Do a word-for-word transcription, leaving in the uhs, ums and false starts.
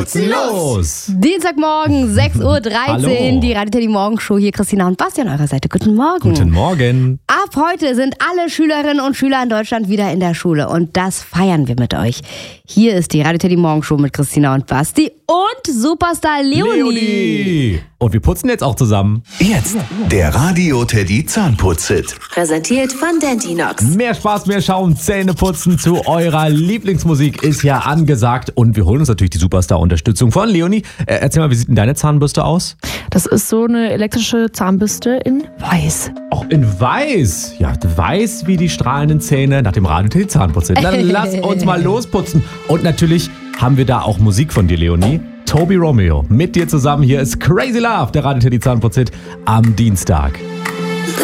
putzen los! Dienstagmorgen, sechs Uhr dreizehn, Hallo. die Radio Teddy Morgenshow. Hier Christina und Basti an eurer Seite. Guten Morgen. Guten Morgen. Ab heute sind alle Schülerinnen und Schüler in Deutschland wieder in der Schule und das feiern wir mit euch. Hier ist die Radio Teddy Morgenshow mit Christina und Basti und Superstar Leonie. Leonie. Und wir putzen jetzt auch zusammen. Jetzt der Radio Teddy Zahnputz-Hit. Präsentiert von Dentinox. Mehr Spaß, mehr Schaum, Zähne putzen zu eurer Lieblingsmusik ist ja angesagt. Und wir holen uns natürlich die Superstar-Unterstützung von Leonie. Äh, erzähl mal, wie sieht denn deine Zahnbürste aus? Das ist so eine elektrische Zahnbürste in weiß. Auch in weiß. Ja, weiß wie die strahlenden Zähne nach dem Radio Teddy Zahnputz-Hit. Dann lass uns mal losputzen. Und natürlich haben wir da auch Musik von dir, Leonie. Toby Romeo mit dir zusammen. Hier ist Crazy Love, der Radio Teddy Zahnputz-Hit am Dienstag.